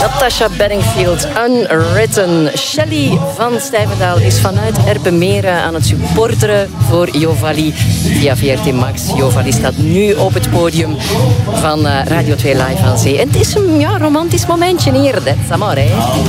Natasha Bedingfield, Unwritten. Shelley van Stuyvendaal is vanuit Erpenmeren aan het supporteren voor Jovali via VRT Max. Jovali staat nu op het podium van Radio 2 Live aan Zee. En het is een romantisch momentje hier. That's amore.